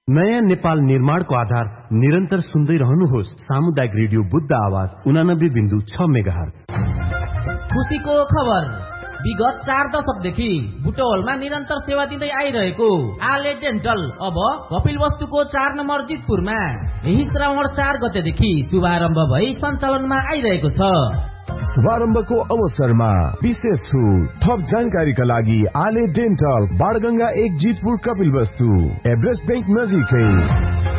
नयाँ नेपाल निर्माणको आधार निरन्तर सुन्दै रहनुहोस्। सामुदायिक रेडियो बुद्ध आवाज 89.6 मेगाहर्ज। खुशीको खबर। विगत 4 दशकदेखि बुटवलमा निरन्तर सेवा दिँदै आइरहेको आले डेन्टल अब कपिलवस्तुको 4 नम्बर जितपुरमा यही श्रावण 4 गतेदेखि शुभारम्भ भई सञ्चालनमा आइरहेको छ। शुभारम्भको अवसरमा विशेष छुट। थप जानकारीका लागि आले dental Banganga 1 Jitpur Kapilvastu Everest bank नजिकै।